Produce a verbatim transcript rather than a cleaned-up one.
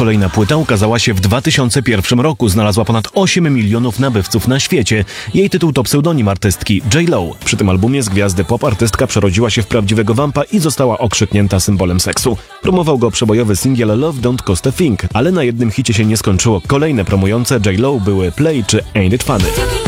kolejna płyta ukazała się w dwa tysiące pierwszym roku. Znalazła ponad osiem milionów nabywców na świecie. Jej tytuł to pseudonim artystki J Lo. Przy tym albumie z gwiazdy pop artystka przerodziła się w prawdziwego vampa i została okrzyknięta symbolem seksu. Promował go przebojowy singiel Love Don't Cost a Thing, ale na jednym hicie się nie skończyło. Kolejne promujące J Lo były Play czy Ain't It Funny.